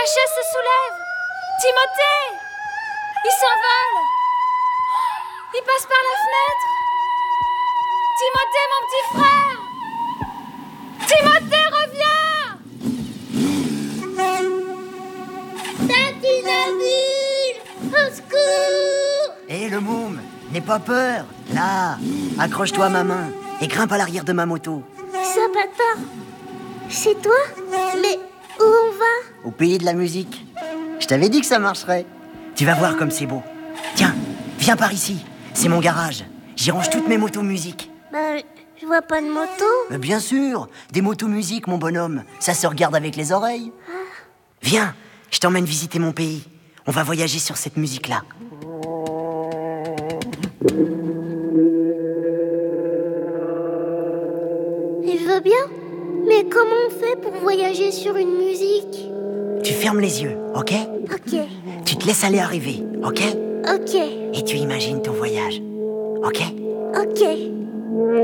chaise se soulève. Timothée! Il s'envole. Il passe par la fenêtre. Timothée, mon petit frère! Timothée, reviens! Tintinabule! Au secours! Hé, le môme, n'aie pas peur. Là, accroche-toi à ma main et grimpe à l'arrière de ma moto. Zapata, c'est toi? Mais où on va? Au pays de la musique. Je t'avais dit que ça marcherait. Tu vas voir comme c'est beau. Tiens, viens par ici. C'est mon garage. J'y range toutes mes motos musique. Je vois pas de moto. Mais bien sûr, des motos musique, mon bonhomme. Ça se regarde avec les oreilles. Viens, je t'emmène visiter mon pays. On va voyager sur cette musique-là. Je veux bien. Mais comment on fait pour voyager sur une musique? Tu fermes les yeux, ok? Ok. Tu te laisses aller arriver, ok? Ok. Et tu imagines ton voyage, ok? Ok.